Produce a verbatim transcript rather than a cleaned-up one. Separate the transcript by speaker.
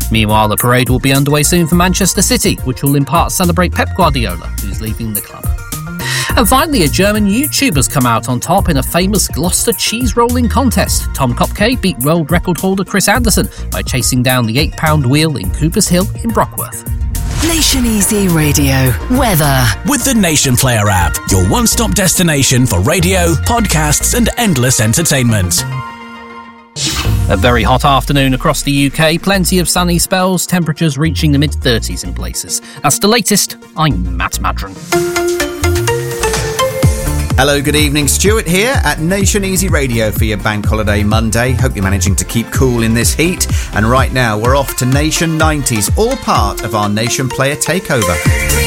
Speaker 1: Meanwhile, the parade will be underway soon for Manchester City, which will in part celebrate Pep Guardiola, who's leaving the club. And finally, a German YouTuber's come out on top in a famous Gloucester cheese rolling contest. Tom Kopke beat world record holder Chris Anderson by chasing down the eight pound wheel in Coopers Hill in Brockworth.
Speaker 2: Nation Easy Radio weather
Speaker 3: with the Nation Player app, your one-stop destination for radio, podcasts and endless entertainment.
Speaker 1: A very hot afternoon across the U K, plenty of sunny spells, temperatures reaching the mid thirties in places. That's the latest. I'm Matt Madron.
Speaker 4: Hello, good evening. Stuart here at Nation Easy Radio for your Bank Holiday Monday. Hope you're managing to keep cool in this heat. And right now, we're off to Nation nineties, all part of our Nation Player Takeover.